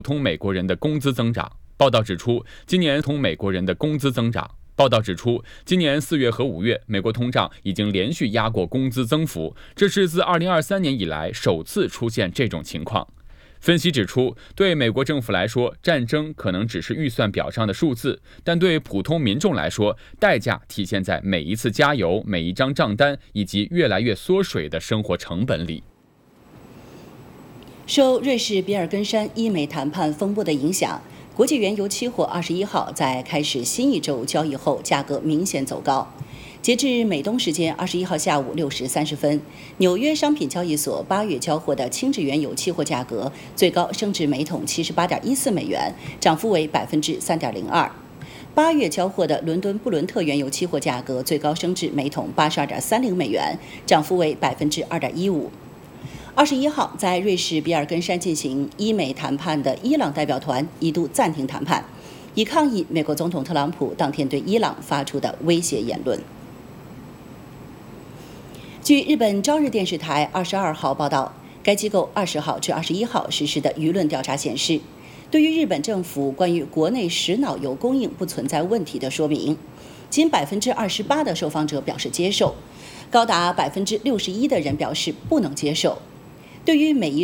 通美国人的工资增长。报道指出，今年4月和5月，美国通胀已经连续压过工资增幅，这是自2023年以来首次出现这种情况。分析指出，对美国政府来说，战争可能只是预算表上的数字，但对普通民众来说，代价体现在每一次加油、每一张账单以及越来越缩水的生活成本里。 受瑞士比尔根山伊美谈判风波的影响，国际原油期货21号在开始新一周交易后，价格明显走高。截至美东时间21号下午6时30分，纽约商品交易所8月交货的轻质原油期货价格最高升至每桶78.14美元，涨幅为3.02%。8月交货的伦敦布伦特原油期货价格最高升至每桶82.30美元，涨幅为2.15%。21号，在瑞士比尔根山进行伊美谈判的伊朗代表团一度暂停谈判，以抗议美国总统特朗普当天对伊朗发出的威胁言论。据日本朝日电视台22号报道，该机构20号至21号实施的舆论调查显示，对于日本政府关于国内石脑油供应不存在问题的说明，仅28%的受访者表示接受，高达61%的人表示不能接受。对于每一